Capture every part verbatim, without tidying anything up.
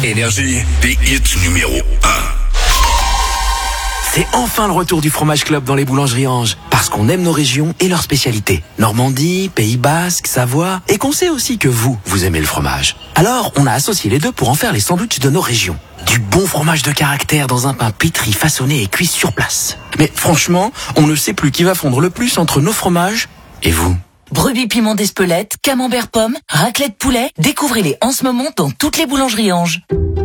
Énergie, des hits numéro un. C'est enfin le retour du Fromage Club dans les boulangeries Ange. Parce qu'on aime nos régions et leurs spécialités. Normandie, Pays Basque, Savoie. Et qu'on sait aussi que vous, vous aimez le fromage. Alors, on a associé les deux pour en faire les sandwichs de nos régions. Du bon fromage de caractère dans un pain pétri, façonné et cuit sur place. Mais franchement, on ne sait plus qui va fondre le plus entre nos fromages et vous. Brebis piment d'Espelette, camembert pomme, raclette poulet. Découvrez-les en ce moment dans toutes les boulangeries Ange.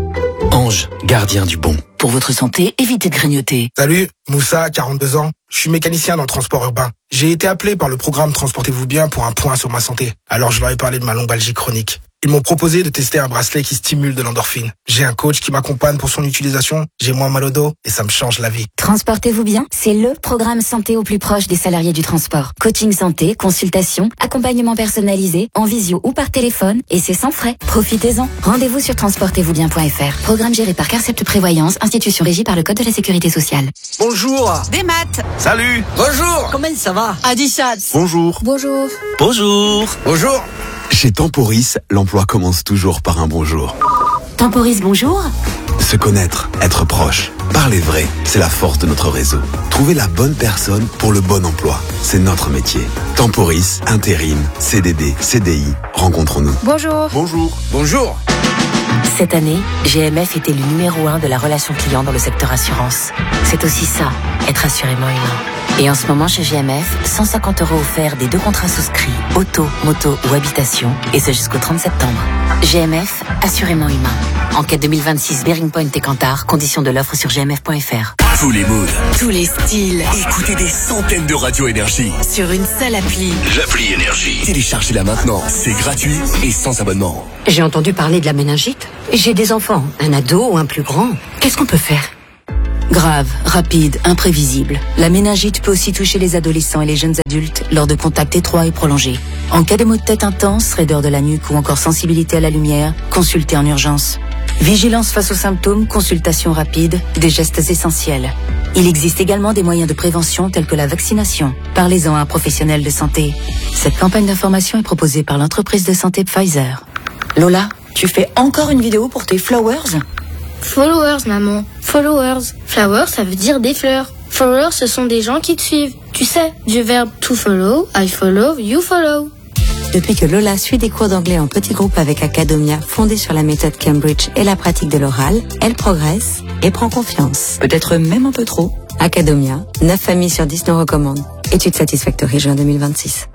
Ange, gardien du bon. Pour votre santé, évitez de grignoter. Salut, Moussa, quarante-deux ans. Je suis mécanicien dans le transport urbain. J'ai été appelé par le programme Transportez-vous bien pour un point sur ma santé. Alors je leur ai parlé de ma lombalgie chronique. Ils m'ont proposé de tester un bracelet qui stimule de l'endorphine. J'ai un coach qui m'accompagne pour son utilisation. J'ai moins mal au dos et ça me change la vie. Transportez-vous bien, c'est le programme santé au plus proche des salariés du transport. Coaching santé, consultation, accompagnement personnalisé, en visio ou par téléphone, et c'est sans frais. Profitez-en. Rendez-vous sur transportez vous bien point f r. Programme géré par Carcept Prévoyance, institution régie par le Code de la Sécurité sociale. Bonjour. Des maths. Salut. Bonjour. Comment ça va? Adissat. Bonjour. Bonjour. Bonjour. Bonjour. Chez Temporis, l'emploi commence toujours par un bonjour. Temporis, bonjour. Se connaître, être proche, parler vrai, c'est la force de notre réseau. Trouver la bonne personne pour le bon emploi, c'est notre métier. Temporis, intérim, C D D, C D I, rencontrons-nous. Bonjour. Bonjour. Bonjour. Cette année, G M F était le numéro un de la relation client dans le secteur assurance. C'est aussi ça, être assurément humain. Et en ce moment chez G M F, cent cinquante euros offerts des deux contrats souscrits, auto, moto ou habitation, et ce jusqu'au trente septembre. G M F, assurément humain. Enquête deux mille vingt-six, Bearing Point et Kantar, conditions de l'offre sur g m f point f r. Tous les moods, Tous les styles. écoutez des centaines de radios Énergie. Sur une seule appli. L'appli Énergie. Téléchargez-la maintenant, c'est gratuit et sans abonnement. J'ai entendu parler de la méningite. J'ai des enfants, un ado ou un plus grand. Qu'est-ce qu'on peut faire? Grave, rapide, imprévisible. La méningite peut aussi toucher les adolescents et les jeunes adultes lors de contacts étroits et prolongés. En cas de maux de tête intense, raideur de la nuque ou encore sensibilité à la lumière, consultez en urgence. Vigilance face aux symptômes, consultation rapide, des gestes essentiels. Il existe également des moyens de prévention tels que la vaccination. Parlez-en à un professionnel de santé. Cette campagne d'information est proposée par l'entreprise de santé Pfizer. Lola, tu fais encore une vidéo pour tes flowers? Followers, maman. Followers. Flowers, ça veut dire des fleurs. Followers, ce sont des gens qui te suivent. Tu sais, du verbe to follow, I follow, you follow. Depuis que Lola suit des cours d'anglais en petit groupe avec Academia, fondée sur la méthode Cambridge et la pratique de l'oral, elle progresse et prend confiance. Peut-être même un peu trop. Academia, neuf familles sur dix nous recommandent. Étude Satisfactory juin deux mille vingt-six.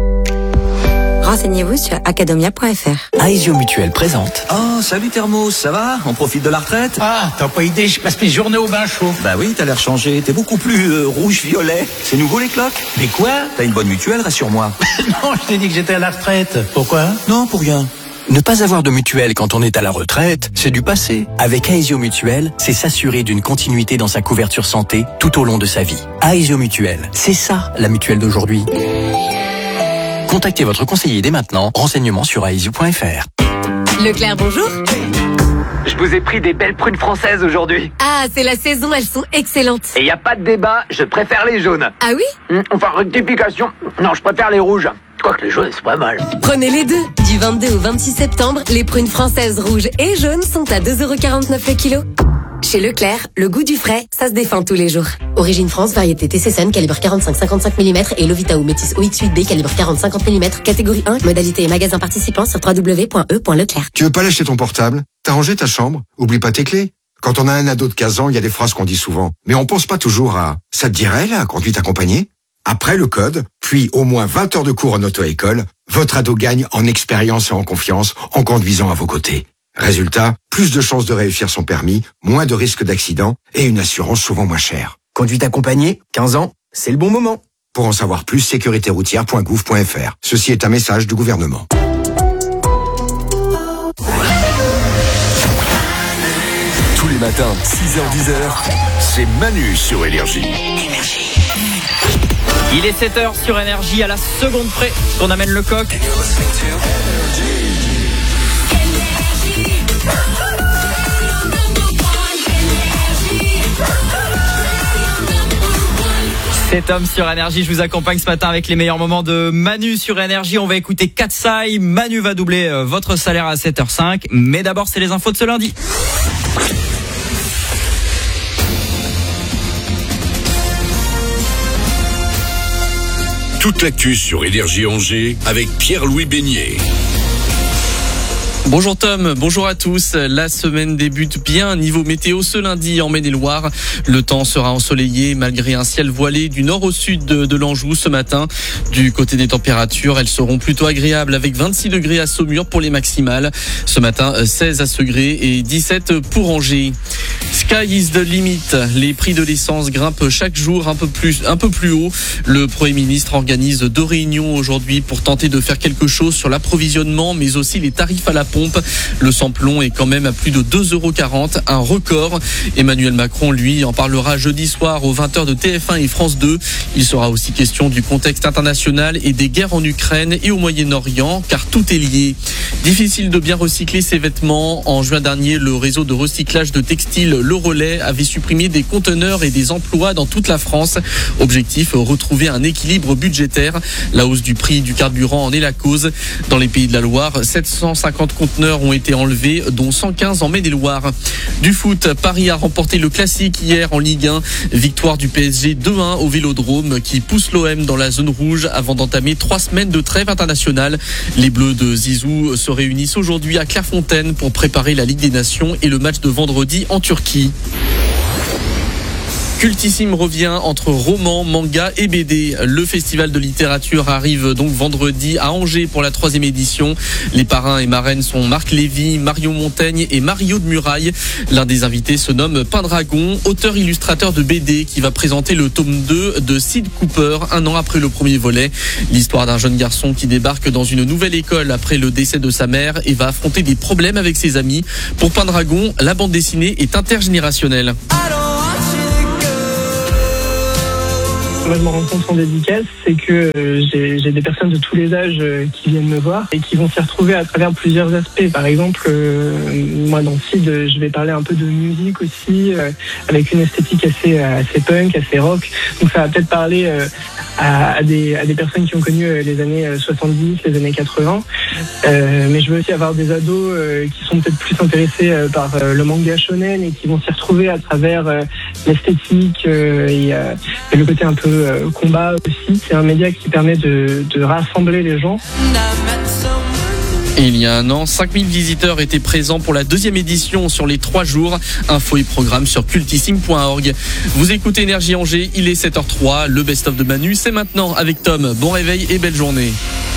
Renseignez-vous sur academia point f r. Aesio Mutuel présente. Oh, salut Thermos, ça va? On profite de la retraite? Ah, t'as pas idée, je passe mes journées au bain chaud. Bah oui, t'as l'air changé, t'es beaucoup plus euh, rouge-violet. C'est nouveau les cloques? Mais quoi? T'as une bonne mutuelle, rassure-moi. Non, je t'ai dit que j'étais à la retraite. Pourquoi? Non, pour rien. Ne pas avoir de mutuelle quand on est à la retraite, c'est du passé. Avec Aesio Mutuel, c'est s'assurer d'une continuité dans sa couverture santé tout au long de sa vie. Aesio Mutuel, c'est ça la mutuelle d'aujourd'hui. Contactez votre conseiller dès maintenant. Renseignements sur aesio point f r. Leclerc, bonjour. Je vous ai pris des belles prunes françaises aujourd'hui. Ah, c'est la saison, elles sont excellentes. Et y a pas de débat, je préfère les jaunes. Ah oui? Mmh, enfin, rectification. Non, je préfère les rouges. Quoique les jaunes, c'est pas mal. Prenez les deux. Du vingt-deux au vingt-six septembre, les prunes françaises rouges et jaunes sont à deux euros quarante-neuf le kilo. Chez Leclerc, le goût du frais, ça se défend tous les jours. Origine France, variété T C S N, calibre quarante-cinq à cinquante-cinq millimètres et Lovita ou Métis O X huit B, calibre quarante à cinquante millimètres, catégorie un, modalité et magasin participant sur w w w point e point leclerc. Tu veux pas lâcher ton portable? T'as rangé ta chambre? Oublie pas tes clés. Quand on a un ado de quinze ans, il y a des phrases qu'on dit souvent. Mais on pense pas toujours à « ça te dirait, la conduite accompagnée ?» Après le code, puis au moins vingt heures de cours en auto-école, votre ado gagne en expérience et en confiance en conduisant à vos côtés. Résultat, plus de chances de réussir son permis, moins de risques d'accident et une assurance souvent moins chère. Conduite accompagnée, quinze ans, c'est le bon moment. Pour en savoir plus, sécurité routière point gouv point f r. Ceci est un message du gouvernement. Tous les matins, six heures dix heures, c'est Manu sur Énergie. Il est sept heures sur Énergie, à la seconde près qu'on amène le coq. C'est Tom sur Énergie, je vous accompagne ce matin avec les meilleurs moments de Manu sur Énergie. On va écouter Katsai, Manu va doubler euh, votre salaire à sept heures cinq. Mais d'abord, c'est les infos de ce lundi. Toute l'actu sur Énergie Angers avec Pierre-Louis Beignet. Bonjour Tom, bonjour à tous. La semaine débute bien niveau météo ce lundi en Maine-et-Loire. Le temps sera ensoleillé malgré un ciel voilé du nord au sud de, de l'Anjou ce matin. Du côté des températures, elles seront plutôt agréables avec vingt-six degrés à Saumur pour les maximales. Ce matin, seize à Segré et dix-sept pour Angers. Sky is the limit. Les prix de l'essence grimpent chaque jour un peu plus, un peu plus haut. Le Premier ministre organise deux réunions aujourd'hui pour tenter de faire quelque chose sur l'approvisionnement mais aussi les tarifs à la pompe. Le samplon est quand même à plus de deux euros quarante, un record. Emmanuel Macron, lui, en parlera jeudi soir aux vingt heures de T F un et France deux. Il sera aussi question du contexte international et des guerres en Ukraine et au Moyen-Orient, car tout est lié. Difficile de bien recycler ses vêtements. En juin dernier, le réseau de recyclage de textiles Le Relais avait supprimé des conteneurs et des emplois dans toute la France. Objectif, retrouver un équilibre budgétaire. La hausse du prix du carburant en est la cause. Dans les Pays de la Loire, sept cent cinquante conteneurs ont été enlevés, dont cent quinze en Maine-et-Loire. Du foot, Paris a remporté le classique hier en Ligue un. Victoire du P S G deux un au Vélodrome qui pousse l'O M dans la zone rouge avant d'entamer trois semaines de trêve internationale. Les Bleus de Zizou se réunissent aujourd'hui à Clairefontaine pour préparer la Ligue des Nations et le match de vendredi en Turquie. Cultissime revient entre romans, manga et B D. Le festival de littérature arrive donc vendredi à Angers pour la troisième édition. Les parrains et marraines sont Marc Lévy, Marion Montaigne et Mario de Muraille. L'un des invités se nomme Pendragon, auteur-illustrateur de B D qui va présenter le tome deux de Sid Cooper un an après le premier volet. L'histoire d'un jeune garçon qui débarque dans une nouvelle école après le décès de sa mère et va affronter des problèmes avec ses amis. Pour Pendragon, la bande dessinée est intergénérationnelle. Moi, je me rends compte en dédicace, c'est que euh, j'ai, j'ai des personnes de tous les âges euh, qui viennent me voir et qui vont s'y retrouver à travers plusieurs aspects. Par exemple, euh, moi dans Sid, je vais parler un peu de musique aussi, euh, avec une esthétique assez assez punk, assez rock. Donc ça va peut-être parler euh, à, à des à des personnes qui ont connu euh, les années soixante-dix, les années quatre-vingts. Euh, mais je veux aussi avoir des ados euh, qui sont peut-être plus intéressés euh, par euh, le manga shonen et qui vont s'y retrouver à travers euh, l'esthétique euh, et, euh, et le côté un peu euh, combat aussi. C'est un média qui permet de, de rassembler les gens. Et il y a un an, cinq mille visiteurs étaient présents pour la deuxième édition sur les trois jours. Infos et programmes sur cultissime point org. Vous écoutez Énergie Angers, il est sept heures zéro trois. Le best-of de Manu, c'est maintenant avec Tom. Bon réveil et belle journée.